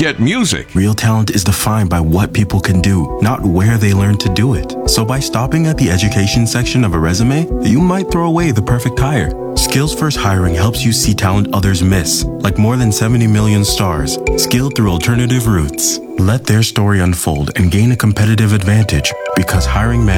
Get music. Real talent is defined by what people can do, not where they learn to do it. So by stopping at the education section of a resume, you might throw away the perfect hire. Skills First Hiring helps you see talent others miss, like more than 70 million stars, skilled through alternative routes. Let their story unfold and gain a competitive advantage, because hiring